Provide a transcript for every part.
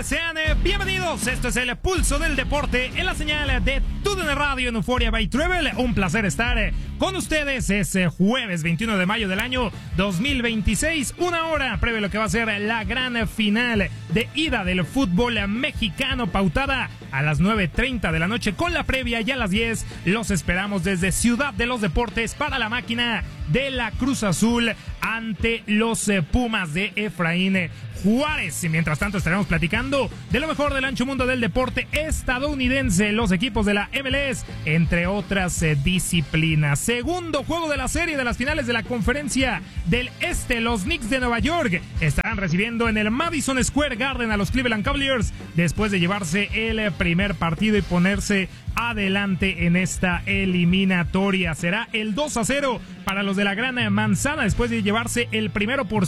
Sean bienvenidos. Esto es el Pulso del Deporte en la señal de TUDN Radio en Euphoria by Travel. Un placer estar con ustedes. Es jueves 21 de mayo del año 2026. Una hora previo a lo que va a ser la gran final de ida del fútbol mexicano, pautada a las 9:30 de la noche con la previa, y a las 10 los esperamos desde Ciudad de los Deportes para la máquina de la Cruz Azul ante los Pumas de Efraín Juárez. Y mientras tanto estaremos platicando de lo mejor del ancho mundo del deporte estadounidense, los equipos de la MLS, entre otras disciplinas. Segundo juego de la serie de las finales de la Conferencia del Este. Los Knicks de Nueva York estarán recibiendo en el Madison Square Garden a los Cleveland Cavaliers después de llevarse el primer partido y ponerse adelante en esta eliminatoria. Será el 2-0 para los de la Gran Manzana después de llevarse el primero por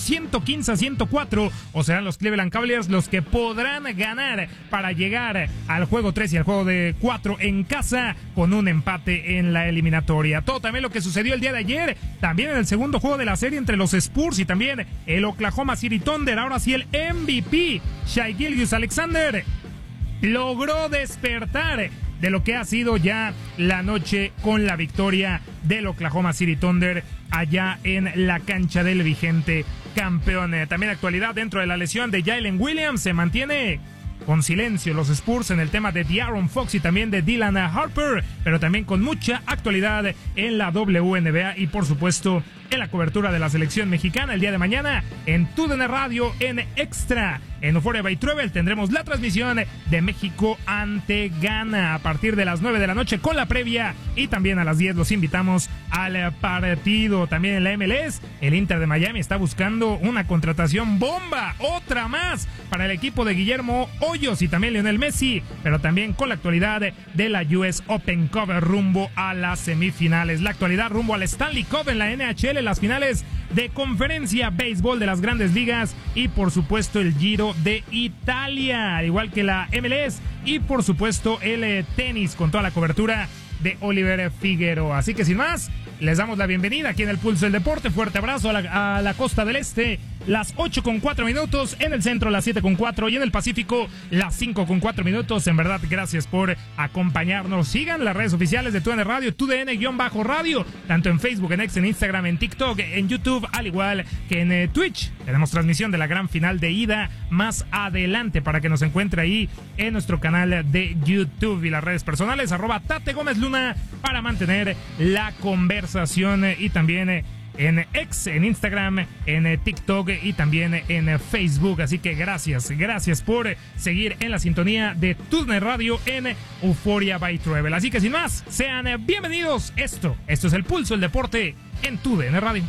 115-104, o serán los Cleveland Cavaliers los que podrán ganar para llegar al juego 3 y al juego de 4 en casa con un empate en la eliminatoria. Todo también lo que sucedió el día de ayer, también en el segundo juego de la serie entre los Spurs y también el Oklahoma City Thunder. Ahora sí el MVP, Shai Gilgeous-Alexander, logró despertar de lo que ha sido ya la noche con la victoria del Oklahoma City Thunder allá en la cancha del vigente campeón. También actualidad dentro de la lesión de Jalen Williams. Se mantiene con silencio los Spurs en el tema de De'Aaron Fox y también de Dylan Harper, pero también con mucha actualidad en la WNBA y por supuesto en la cobertura de la selección mexicana. El día de mañana en TUDN Radio en Extra, en Euphoria by Travel, tendremos la transmisión de México ante Ghana a partir de las 9 de la noche con la previa, y también a las 10 los invitamos al partido. También en la MLS, el Inter de Miami está buscando una contratación bomba, otra más para el equipo de Guillermo Hoyos y también Lionel Messi, pero también con la actualidad de la US Open Cup rumbo a las semifinales. La actualidad rumbo al Stanley Cup en la NHL, las finales de conferencia, béisbol de las grandes ligas y por supuesto el Giro de Italia, al igual que la MLS y por supuesto el tenis con toda la cobertura de Oliver Figueroa. Así que sin más, les damos la bienvenida aquí en el Pulso del Deporte. Fuerte abrazo a la costa del este, las 8:04 en el centro, las 7:04 y en el Pacífico, las 5:04. En verdad, gracias por acompañarnos. Sigan las redes oficiales de TUDN Radio, TUDN-Radio, tanto en Facebook, en X, en Instagram, en TikTok, en YouTube, al igual que en Twitch. Tenemos transmisión de la gran final de ida más adelante para que nos encuentre ahí en nuestro canal de YouTube y las redes personales, @TateGómezLuna, para mantener la conversación, y también en X, en Instagram, en TikTok y también en Facebook. Así que gracias por seguir en la sintonía de TUDN Radio en Euphoria by Travel. Así que sin más, sean bienvenidos. Esto es el Pulso del Deporte en TUDN Radio.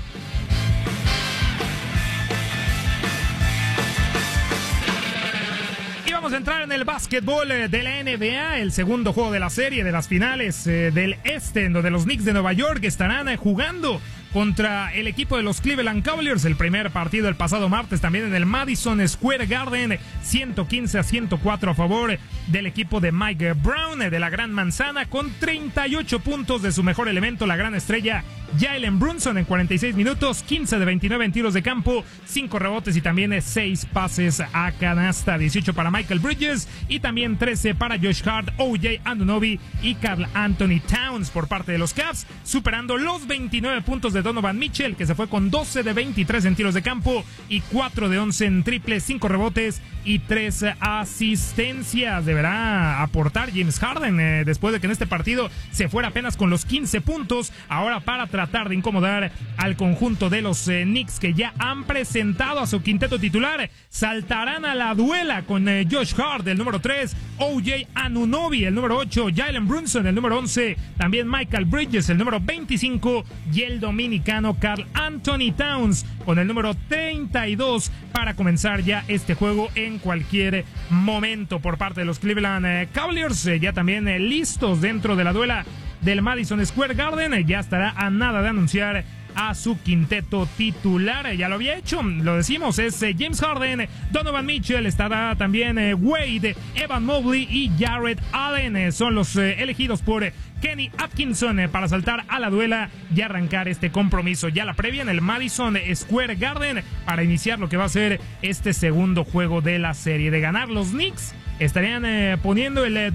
Vamos a entrar en el básquetbol de la NBA, el segundo juego de la serie de las finales del Este, en donde los Knicks de Nueva York estarán jugando contra el equipo de los Cleveland Cavaliers. El primer partido el pasado martes también en el Madison Square Garden, 115-104 a favor del equipo de Mike Brown de la Gran Manzana, con 38 puntos de su mejor elemento, la gran estrella Jalen Brunson, en 46 minutos, 15 de 29 en tiros de campo, 5 rebotes y también 6 pases a canasta, 18 para Michael Bridges y también 13 para Josh Hart, OJ Anunoby y Karl Anthony Towns por parte de los Cavs, superando los 29 puntos de Donovan Mitchell, que se fue con 12 de 23 en tiros de campo y 4 de 11 en triple, 5 rebotes y 3 asistencias. Deberá aportar James Harden después de que en este partido se fuera apenas con los 15 puntos, ahora para tratar de incomodar al conjunto de los Knicks, que ya han presentado a su quinteto titular. Saltarán a la duela con Josh Hart, el número 3, OJ Anunoby, el número 8, Jalen Brunson, el número 11, también Michael Bridges, el número 25, y el dominicano Karl Anthony Towns con el número 32 para comenzar ya este juego en cualquier momento por parte de los Cleveland Cavaliers, ya también listos dentro de la duela del Madison Square Garden. Ya estará a nada de anunciar a su quinteto titular. Ya lo había hecho, lo decimos, es James Harden, Donovan Mitchell, estará también Wade, Evan Mobley y Jarrett Allen. Son los elegidos por Kenny Atkinson para saltar a la duela y arrancar este compromiso. Ya la previa en el Madison Square Garden para iniciar lo que va a ser este segundo juego de la serie. De ganar los Knicks, estarían poniendo el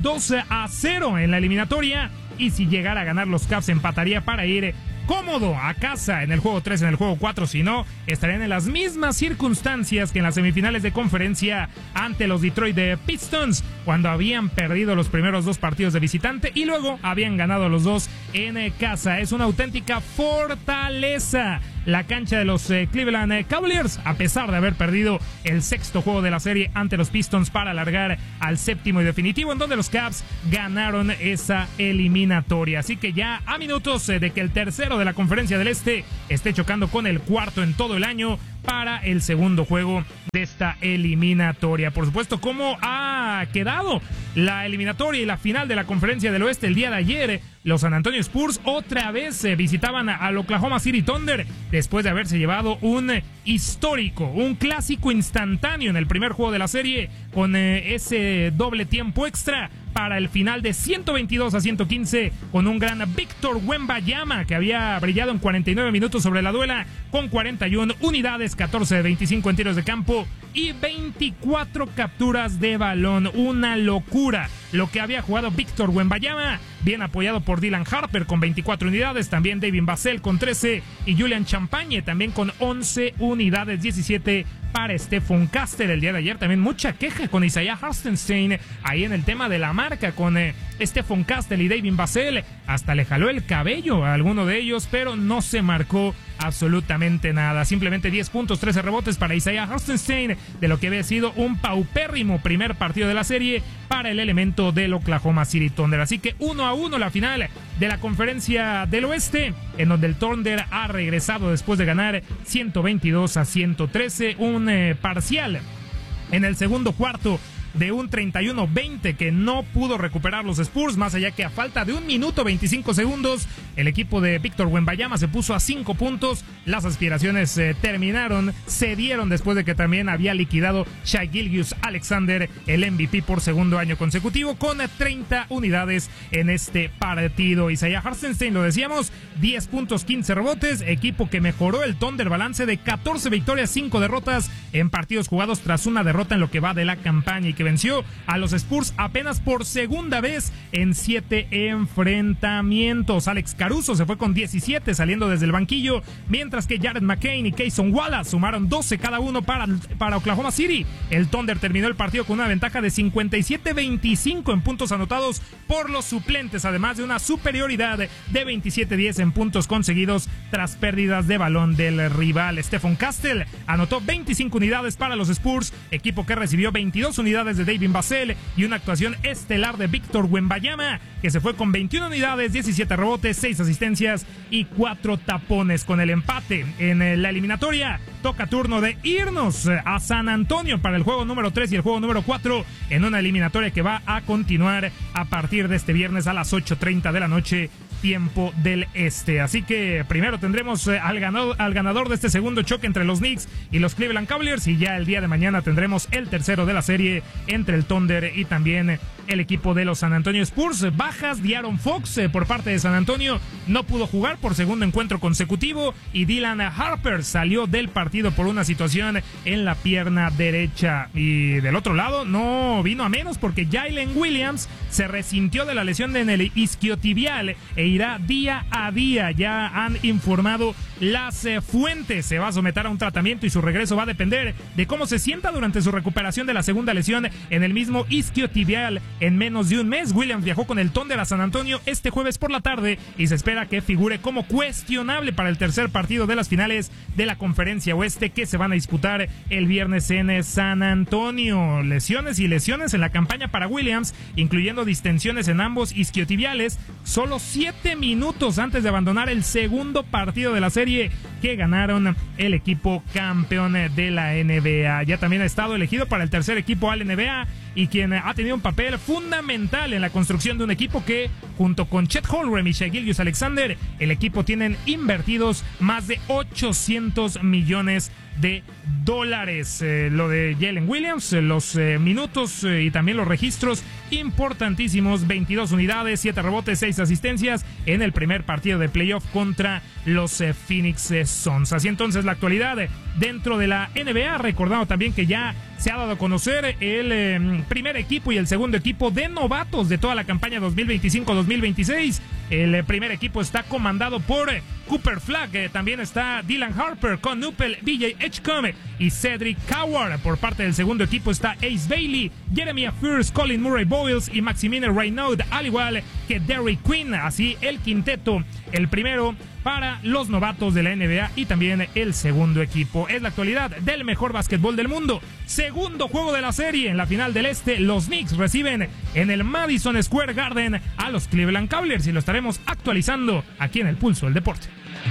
2-0 en la eliminatoria, y si llegara a ganar los Cavs empataría para ir cómodo a casa en el juego 3, en el juego 4. Si no, estarían en las mismas circunstancias que en las semifinales de conferencia ante los Detroit Pistons, cuando habían perdido los primeros 2 partidos de visitante y luego habían ganado los 2 en casa. Es una auténtica fortaleza la cancha de los Cleveland Cavaliers, a pesar de haber perdido el 6º juego de la serie ante los Pistons para alargar al 7º y definitivo, en donde los Cavs ganaron esa eliminatoria. Así que ya a minutos de que el tercero de la Conferencia del Este esté chocando con el cuarto en todo el año para el segundo juego de esta eliminatoria. Por supuesto, cómo ha quedado la eliminatoria y la final de la Conferencia del Oeste el día de ayer. Los San Antonio Spurs otra vez visitaban al Oklahoma City Thunder después de haberse llevado un histórico, un clásico instantáneo en el primer juego de la serie, con ese doble tiempo extra para el final de 122-115 con un gran Víctor Wembanyama, que había brillado en 49 minutos sobre la duela con 41 unidades, 14 de 25 en tiros de campo y 24 capturas de balón. Una locura lo que había jugado Víctor Wembanyama, bien apoyado por Dylan Harper con 24 unidades, también David Vassell con 13 y Julian Champagne también con 11 unidades, 17 para Stephon Castle. El día de ayer también mucha queja con Isaiah Hartenstein ahí en el tema de la marca con Stephon Castle y David Vassell. Hasta le jaló el cabello a alguno de ellos, pero no se marcó absolutamente nada. Simplemente 10 puntos, 13 rebotes para Isaiah Hartenstein, de lo que había sido un paupérrimo primer partido de la serie para el elemento del Oklahoma City Thunder. Así que 1-1 la final de la Conferencia del Oeste, en donde el Thunder ha regresado después de ganar 122-113, un parcial en el segundo cuarto de un 31-20 que no pudo recuperar los Spurs, más allá que a falta de 1 minuto 25 segundos el equipo de Víctor Wembanyama se puso a 5 puntos. Las aspiraciones cedieron después de que también había liquidado Shai Gilgeous-Alexander, el MVP por segundo año consecutivo, con 30 unidades en este partido. Isaiah Hartenstein, lo decíamos, 10 puntos, 15 rebotes, equipo que mejoró el Thunder, balance de 14 victorias, 5 derrotas en partidos jugados tras una derrota en lo que va de la campaña, y que venció a los Spurs apenas por segunda vez en 7 enfrentamientos. Alex Caruso se fue con 17 saliendo desde el banquillo, mientras que Jared McCain y Cason Wallace sumaron 12 cada uno para Oklahoma City. El Thunder terminó el partido con una ventaja de 57-25 en puntos anotados por los suplentes, además de una superioridad de 27-10 en puntos conseguidos tras pérdidas de balón del rival. Stephon Castle anotó 25 unidades para los Spurs, equipo que recibió 22 unidades de David Vassell y una actuación estelar de Víctor Wembanyama, que se fue con 21 unidades, 17 rebotes, 6 asistencias y 4 tapones. Con el empate en la eliminatoria, toca turno de irnos a San Antonio para el juego número 3 y el juego número 4 en una eliminatoria que va a continuar a partir de este viernes a las 8:30 de la noche, tiempo del este. Así que primero tendremos al ganador de este segundo choque entre los Knicks y los Cleveland Cavaliers, y ya el día de mañana tendremos el tercero de la serie entre el Thunder y también el equipo de los San Antonio Spurs. Bajas de Aaron Fox por parte de San Antonio, no pudo jugar por segundo encuentro consecutivo, y Dylan Harper salió del partido por una situación en la pierna derecha. Y del otro lado no vino a menos, porque Jalen Williams se resintió de la lesión en el isquiotibial e irá día a día. Ya han informado las fuentes, se va a someter a un tratamiento y su regreso va a depender de cómo se sienta durante su recuperación de la segunda lesión en el mismo isquiotibial en menos de un mes. Williams viajó con el Thunder a San Antonio este jueves por la tarde y se espera que figure como cuestionable para el tercer partido de las finales de la Conferencia Oeste, que se van a disputar el viernes en San Antonio. Lesiones y lesiones en la campaña para Williams, incluyendo distensiones en ambos isquiotibiales. Solo 7 minutos antes de abandonar el segundo partido de la serie que ganaron el equipo campeón de la NBA. Ya también ha estado elegido para el tercer equipo al NBA y quien ha tenido un papel fundamental en la construcción de un equipo que, junto con Chet Holmgren y Shai Gilgeous-Alexander, el equipo tienen invertidos más de 800 millones de dólares. Lo de Jalen Williams, los minutos y también los registros importantísimos: 22 unidades, 7 rebotes, 6 asistencias en el primer partido de playoff contra los Phoenix Suns. Así entonces la actualidad dentro de la NBA, recordando también que ya se ha dado a conocer el primer equipo y el segundo equipo de novatos de toda la campaña 2025-2026. El primer equipo está comandado por Cooper Flagg, también está Dylan Harper, Con Nupel, BJ Edgecombe y Cedric Coward. Por parte del segundo equipo está Ace Bailey, Jeremiah Fierce, Colin Murray Bowles y Maximilian Raynaud, al igual que Derrick Quinn. Así el quinteto, el primero para los novatos de la NBA y también el segundo equipo. Es la actualidad del mejor básquetbol del mundo. Segundo juego de la serie en la final del Este. Los Knicks reciben en el Madison Square Garden a los Cleveland Cavaliers y lo estaremos actualizando aquí en el Pulso del Deporte.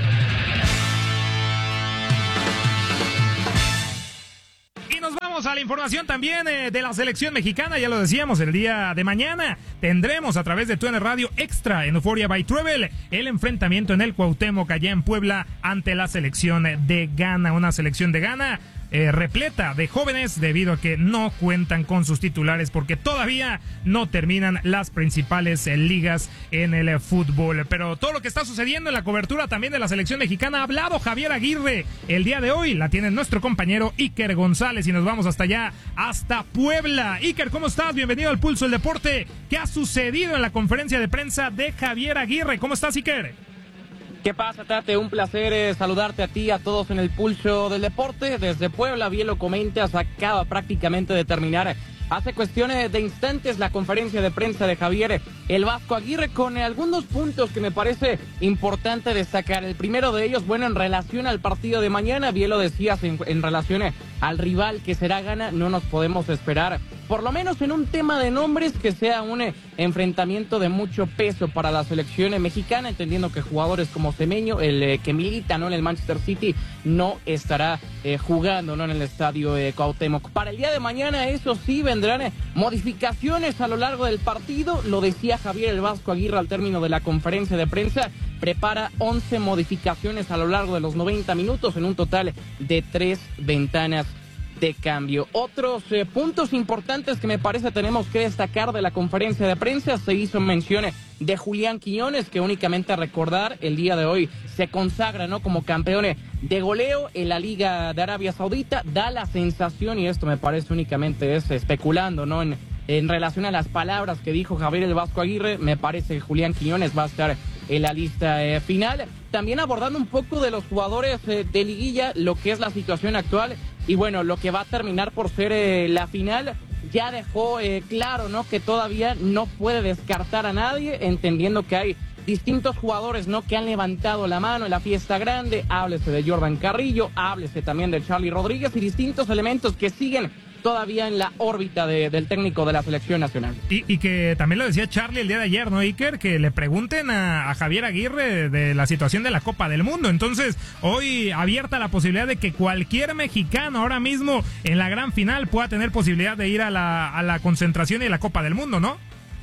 A la información también de la selección mexicana. Ya lo decíamos, el día de mañana tendremos a través de TUDN Radio Extra en Euphoria by Travel el enfrentamiento en el Cuauhtémoc allá en Puebla ante la selección de Ghana. Una selección de Ghana repleta de jóvenes debido a que no cuentan con sus titulares porque todavía no terminan las principales ligas en el fútbol. Pero todo lo que está sucediendo en la cobertura también de la selección mexicana, ha hablado Javier Aguirre el día de hoy, la tiene nuestro compañero Iker González y nos vamos hasta allá, hasta Puebla. Iker, ¿cómo estás? Bienvenido al Pulso del Deporte. ¿Qué ha sucedido en la conferencia de prensa de Javier Aguirre? ¿Cómo estás, Iker? ¿Qué pasa, Tate? Un placer saludarte a ti, a todos en el Pulso del Deporte. Desde Puebla, bien lo comentas, acaba prácticamente de terminar hace cuestiones de instantes la conferencia de prensa de Javier el Vasco Aguirre con algunos puntos que me parece importante destacar. El primero de ellos, bueno, en relación al partido de mañana, bien lo decías, en relación al rival que será Ghana, no nos podemos esperar, por lo menos en un tema de nombres, que sea un enfrentamiento de mucho peso para la selección mexicana, entendiendo que jugadores como Semeño, el que milita, ¿no?, en el Manchester City, no estará jugando, ¿no?, en el estadio Cuauhtémoc. Para el día de mañana, eso sí, vendrán modificaciones a lo largo del partido. Lo decía Javier el Vasco Aguirre al término de la conferencia de prensa, prepara 11 modificaciones a lo largo de los 90 minutos en un total de 3 ventanas de cambio. Otros puntos importantes que me parece tenemos que destacar de la conferencia de prensa: se hizo mención de Julián Quiñones, que únicamente a recordar, el día de hoy se consagra, ¿no?, como campeón de goleo en la Liga de Arabia Saudita. Da la sensación, y esto me parece únicamente es especulando, ¿no?, en relación a las palabras que dijo Javier el Vasco Aguirre, me parece que Julián Quiñones va a estar en la lista final. También abordando un poco de los jugadores de liguilla, lo que es la situación actual y bueno, lo que va a terminar por ser la final. Ya dejó claro, ¿no?, que todavía no puede descartar a nadie, entendiendo que hay distintos jugadores, ¿no?, que han levantado la mano en la fiesta grande. Háblese de Jordan Carrillo, háblese también de Charlie Rodríguez y distintos elementos que siguen todavía en la órbita del técnico de la selección nacional. Y que también lo decía Charlie el día de ayer, ¿no, Iker? Que le pregunten a Javier Aguirre de la situación de la Copa del Mundo. Entonces, hoy abierta la posibilidad de que cualquier mexicano ahora mismo en la gran final pueda tener posibilidad de ir a la concentración y la Copa del Mundo, ¿no?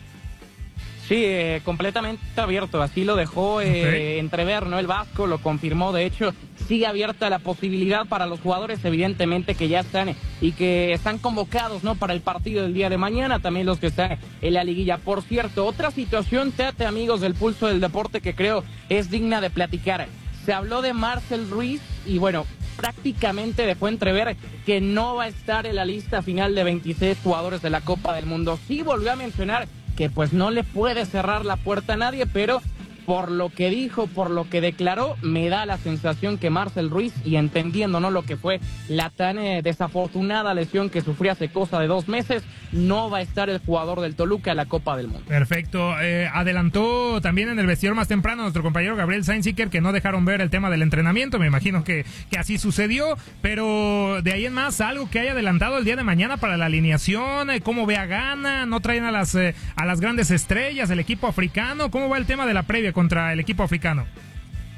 Sí, completamente abierto, así lo dejó entrever, ¿no? El Vasco lo confirmó, de hecho, sigue abierta la posibilidad para los jugadores, evidentemente, que ya están y que están convocados, ¿no?, para el partido del día de mañana, también los que están en la liguilla. Por cierto, otra situación, Tate, amigos del Pulso del Deporte, que creo es digna de platicar. Se habló de Marcel Ruiz y bueno, prácticamente dejó entrever que no va a estar en la lista final de 26 jugadores de la Copa del Mundo. Sí volvió a mencionar que pues no le puede cerrar la puerta a nadie, pero por lo que dijo, por lo que declaró, me da la sensación que Marcel Ruiz, y entendiendo, ¿no?, lo que fue la tan desafortunada lesión que sufrió hace cosa de 2 meses, no va a estar el jugador del Toluca en la Copa del Mundo. Perfecto. Adelantó también en el vestidor más temprano nuestro compañero Gabriel Sainz, Iker, que no dejaron ver el tema del entrenamiento. Me imagino que así sucedió, pero de ahí en más, algo que haya adelantado el día de mañana para la alineación, cómo ve a Ghana, no traen a las grandes estrellas, el equipo africano, ¿cómo va el tema de la previa contra el equipo africano?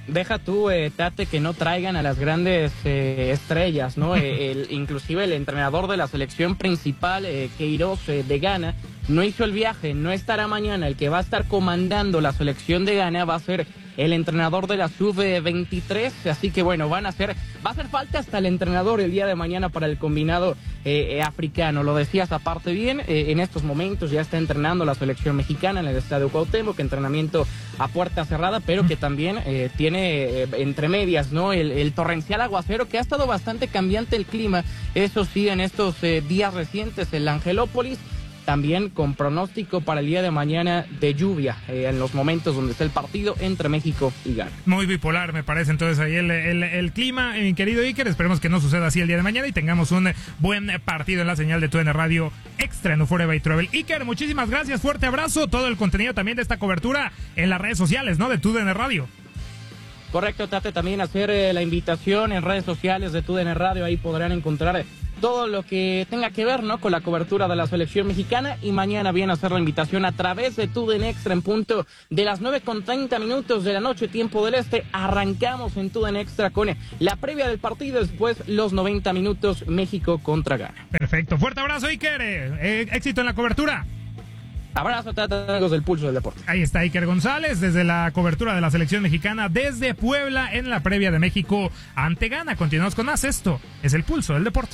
Deja tú, Tate, que no traigan a las grandes estrellas, ¿no? Inclusive el entrenador de la selección principal, Queiroz, de Ghana, no hizo el viaje, no estará mañana. El que va a estar comandando la selección de Ghana va a ser el entrenador de la Sub-23, así que bueno, va a hacer falta hasta el entrenador el día de mañana para el combinado africano. Lo decías aparte bien, en estos momentos ya está entrenando la selección mexicana en el Estadio Cuauhtémoc, entrenamiento a puerta cerrada, pero que también tiene entre medias, ¿no? El torrencial aguacero, que ha estado bastante cambiante el clima, eso sí, en estos días recientes, el Angelópolis, también con pronóstico para el día de mañana de lluvia en los momentos donde está el partido entre México y Ghana. Muy bipolar me parece entonces ahí el clima, mi querido Iker. Esperemos que no suceda así el día de mañana y tengamos un buen partido en la señal de TUDN Radio Extra en Euphoria by Travel. Iker, muchísimas gracias, fuerte abrazo, todo el contenido también de esta cobertura en las redes sociales, ¿no? De TUDN Radio. Correcto, Tate, también hacer la invitación en redes sociales de TUDN Radio, ahí podrán encontrar todo lo que tenga que ver, ¿no?, con la cobertura de la selección mexicana, y mañana viene a hacer la invitación a través de TUDN Extra en punto de las 9:30 de la noche, tiempo del este. Arrancamos en TUDN Extra con la previa del partido, después los 90 minutos México contra Ghana. Perfecto, fuerte abrazo, Iker, éxito en la cobertura. Abrazo, amigos del Pulso del Deporte. Ahí está Iker González desde la cobertura de la selección mexicana desde Puebla en la previa de México ante Ghana. Continuamos con más. Esto es el Pulso del Deporte.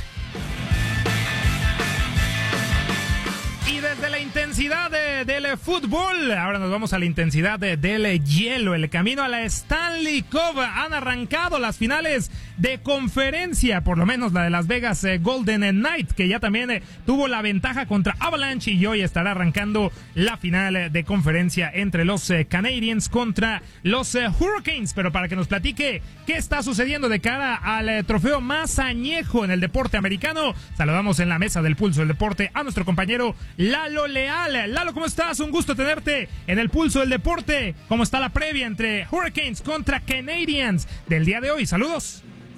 Y desde la intensidad del fútbol, ahora nos vamos a la intensidad del hielo. El camino a la Stanley Cup. Han arrancado las finales de conferencia, por lo menos la de Las Vegas Golden Knight, que ya también tuvo la ventaja contra Avalanche, y hoy estará arrancando la final de conferencia entre los Canadiens contra los Hurricanes. Pero para que nos platique qué está sucediendo de cara al trofeo más añejo en el deporte americano, saludamos en la mesa del Pulso del Deporte a nuestro compañero Lalo Leal. Lalo, ¿cómo estás? Un gusto tenerte en el Pulso del Deporte. ¿Cómo está la previa entre Hurricanes contra Canadiens del día de hoy? Saludos.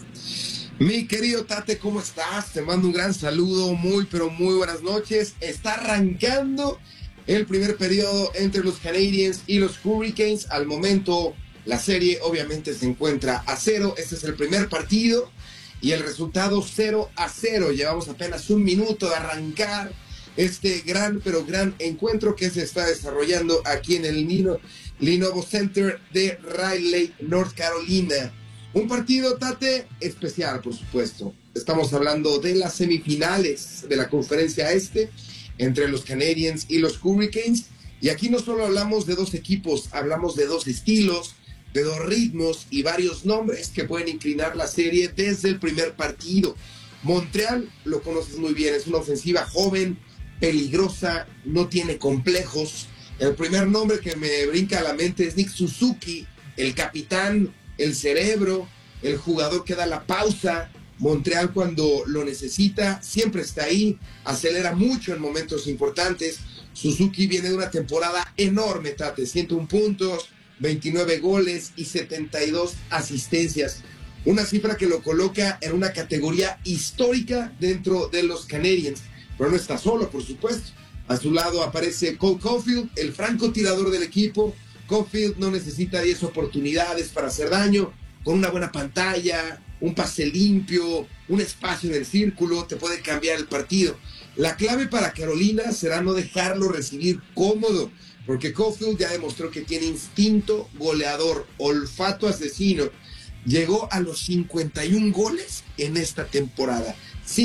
Mi querido Tate, ¿cómo estás? Te mando un gran saludo, pero muy buenas noches. Está arrancando el primer periodo entre los Canadiens y los Hurricanes. Al momento, la serie obviamente se encuentra a 0. Este es el primer partido y el resultado 0-0. Llevamos apenas un minuto de arrancar este gran encuentro que se está desarrollando aquí en el Lenovo Center de Raleigh, North Carolina. Un partido, Tate, especial, por supuesto. Estamos hablando de las semifinales de la conferencia este entre los Canadiens y los Hurricanes. Y aquí no solo hablamos de dos equipos, hablamos de dos estilos, de dos ritmos y varios nombres que pueden inclinar la serie desde el primer partido. Montreal, lo conoces muy bien, es una ofensiva joven, peligrosa, no tiene complejos. El primer nombre que me brinca a la mente es Nick Suzuki, el capitán, el cerebro, el jugador que da la pausa. Montreal, cuando lo necesita, siempre está ahí, acelera mucho en momentos importantes. Suzuki viene de una temporada enorme, Tate, 101 puntos, 29 goles y 72 asistencias. Una cifra que lo coloca en una categoría histórica dentro de los Canadiens. Pero no está solo, por supuesto. A su lado aparece Cole Caulfield, el francotirador del equipo. Caulfield no necesita 10 oportunidades para hacer daño. Con una buena pantalla, un pase limpio, un espacio en el círculo, te puede cambiar el partido. La clave para Carolina será no dejarlo recibir cómodo, porque Caulfield ya demostró que tiene instinto goleador, olfato asesino. Llegó a los 51 goles en esta temporada.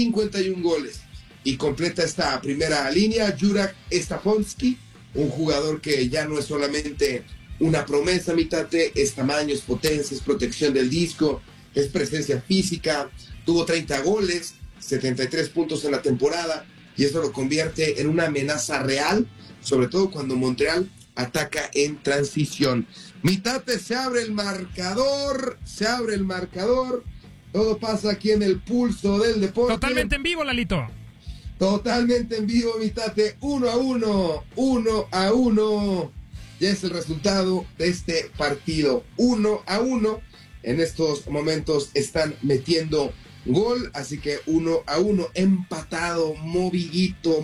51 goles. Y completa esta primera línea Juraj Stafonsky, un jugador que ya no es solamente una promesa, Tate, es tamaño, es potencia, es protección del disco, es presencia física. Tuvo 30 goles, 73 puntos en la temporada, y eso lo convierte en una amenaza real, sobre todo cuando Montreal ataca en transición. Tate, se abre el marcador, todo pasa aquí en el Pulso del Deporte. Totalmente en vivo, Lalito. Totalmente en vivo, Tate, 1-1. Ya es el resultado de este partido, 1-1. En estos momentos están metiendo gol, así que 1-1, empatado, movidito.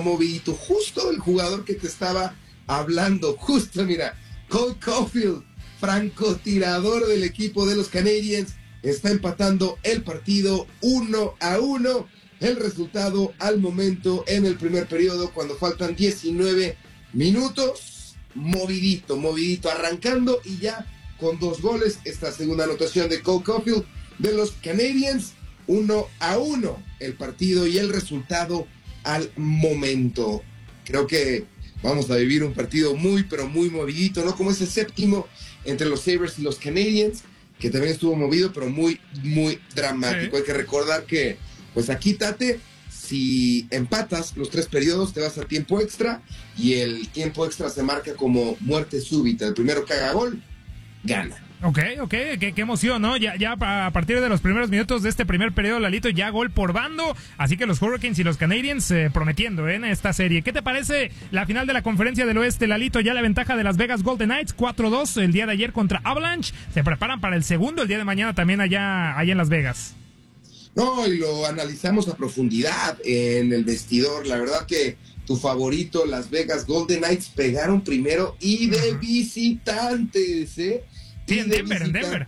Justo el jugador que te estaba hablando, mira, Cole Caulfield, francotirador del equipo de los Canadiens, está empatando el partido 1-1. El resultado al momento en el primer periodo, cuando faltan 19 minutos, movidito, arrancando y ya con 2 goles. Esta segunda anotación de Cole Caulfield de los Canadiens, 1-1 el partido y el resultado al momento. Creo que vamos a vivir un partido muy, pero muy movidito, ¿no? Como ese séptimo entre los Sabres y los Canadiens, que también estuvo movido, pero muy, muy dramático. Sí. Hay que recordar que, pues aquí, Tate, si empatas los 3 periodos, te vas a tiempo extra, y el tiempo extra se marca como muerte súbita. El primero que haga gol, gana. Ok, qué emoción, ¿no? Ya a partir de los primeros minutos de este primer periodo, Lalito, ya gol por bando, así que los Hurricanes y los Canadiens prometiendo en esta serie. ¿Qué te parece la final de la Conferencia del Oeste, Lalito? Ya la ventaja de Las Vegas Golden Knights, 4-2 el día de ayer contra Avalanche, se preparan para el segundo el día de mañana también allá en Las Vegas. No, y lo analizamos a profundidad en el vestidor. La verdad que tu favorito, Las Vegas Golden Knights, pegaron primero y de visitantes, ¿eh? Sí, en Denver.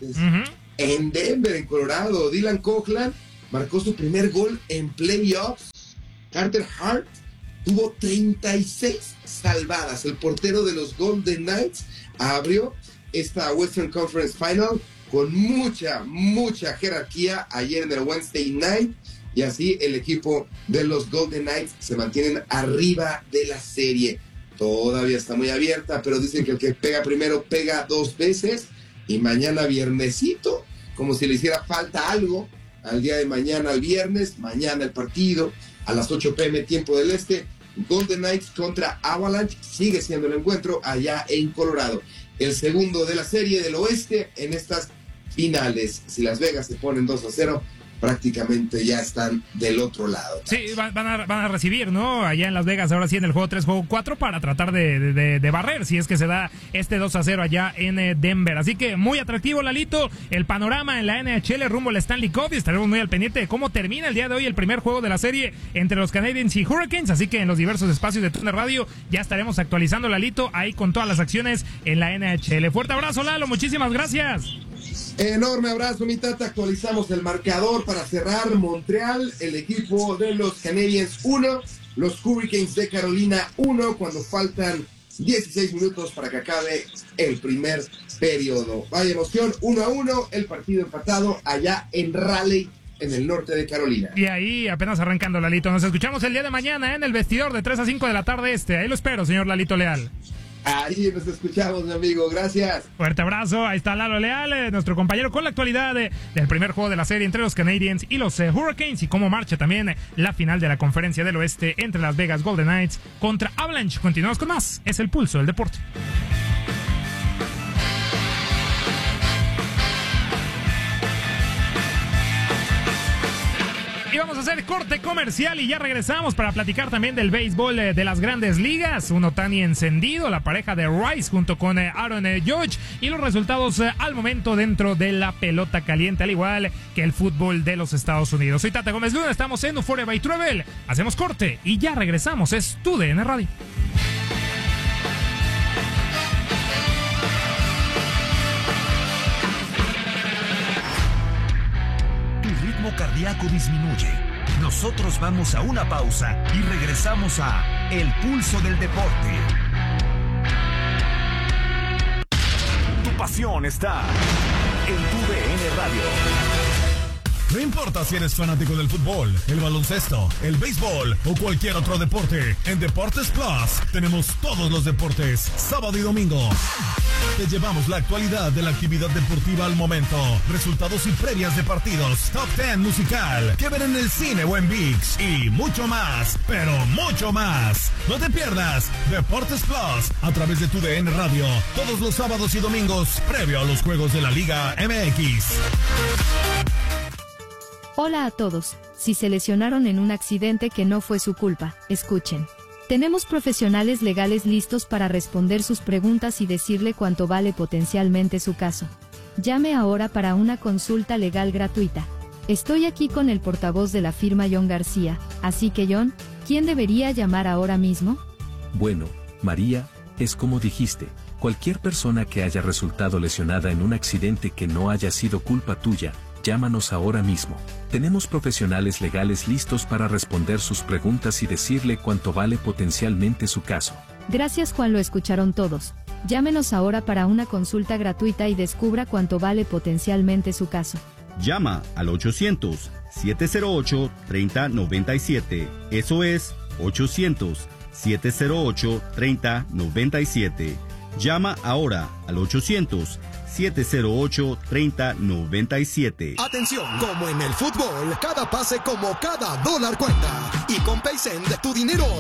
En Denver, en Colorado. Dylan Coghlan marcó su primer gol en playoffs. Carter Hart tuvo 36 salvadas. El portero de los Golden Knights abrió esta Western Conference Final con mucha jerarquía ayer en el Wednesday Night. Y así el equipo de los Golden Knights se mantienen arriba de la serie. Todavía está muy abierta, pero dicen que el que pega primero pega 2 veces. Y mañana viernesito, como si le hiciera falta algo, al día de mañana, el viernes, mañana el partido, a las 8 p.m. tiempo del este, Golden Knights contra Avalanche, sigue siendo el encuentro allá en Colorado. El segundo de la serie del oeste en estas finales. Si Las Vegas se ponen 2-0, prácticamente ya están del otro lado. Sí, van a recibir, ¿no? Allá en Las Vegas, ahora sí en el juego 3, juego 4, para tratar de barrer, si es que se da este 2-0 allá en Denver. Así que muy atractivo, Lalito, el panorama en la NHL rumbo al Stanley Cup, y estaremos muy al pendiente de cómo termina el día de hoy el primer juego de la serie entre los Canadiens y Hurricanes. Así que en los diversos espacios de TUDN Radio ya estaremos actualizando, Lalito, ahí con todas las acciones en la NHL. Fuerte abrazo, Lalo, muchísimas gracias. Enorme abrazo, mi Tata. Actualizamos el marcador para cerrar. Montreal, el equipo de los Canadiens 1, los Hurricanes de Carolina 1, cuando faltan 16 minutos para que acabe el primer periodo. Vaya emoción, 1-1, el partido empatado allá en Raleigh, en el norte de Carolina. Y ahí apenas arrancando, Lalito. Nos escuchamos el día de mañana en el vestidor de 3 a 5 de la tarde este. Ahí lo espero, señor Lalito Leal. Ahí nos escuchamos, mi amigo, gracias. Fuerte abrazo, ahí está Lalo Leal, nuestro compañero con la actualidad del primer juego de la serie entre los Canadiens y los Hurricanes, y cómo marcha también la final de la Conferencia del Oeste entre Las Vegas Golden Knights contra Avalanche. Continuamos con más, es el pulso del deporte. Y vamos a hacer corte comercial y ya regresamos para platicar también del béisbol de las grandes ligas. Un Ohtani encendido, la pareja de Rice junto con Aaron Judge, y los resultados al momento dentro de la pelota caliente, al igual que el fútbol de los Estados Unidos. Soy Tata Gómez Luna, estamos en Euphoria by Travel. Hacemos corte y ya regresamos. Es TUDN Radio. Cardíaco disminuye. Nosotros vamos a una pausa y regresamos a El Pulso del Deporte. Tu pasión está en TUDN Radio. No importa si eres fanático del fútbol, el baloncesto, el béisbol o cualquier otro deporte, en Deportes Plus tenemos todos los deportes, sábado y domingo. Te llevamos la actualidad de la actividad deportiva al momento, resultados y previas de partidos, top 10 musical, que ver en el cine o en ViX, y mucho más, pero mucho más. No te pierdas Deportes Plus a través de TUDN Radio, todos los sábados y domingos, previo a los juegos de la Liga MX. Hola a todos, si se lesionaron en un accidente que no fue su culpa, escuchen. Tenemos profesionales legales listos para responder sus preguntas y decirle cuánto vale potencialmente su caso. Llame ahora para una consulta legal gratuita. Estoy aquí con el portavoz de la firma John García, así que John, ¿quién debería llamar ahora mismo? Bueno, María, es como dijiste. Cualquier persona que haya resultado lesionada en un accidente que no haya sido culpa tuya, llámanos ahora mismo. Tenemos profesionales legales listos para responder sus preguntas y decirle cuánto vale potencialmente su caso. Gracias, Juan, lo escucharon todos. Llámenos ahora para una consulta gratuita y descubra cuánto vale potencialmente su caso. Llama al 800-708-3097. Eso es 800-708-3097. Llama ahora al 800-708-3097. Atención, como en el fútbol, cada pase como cada dólar cuenta. Y con PaySend, tu dinero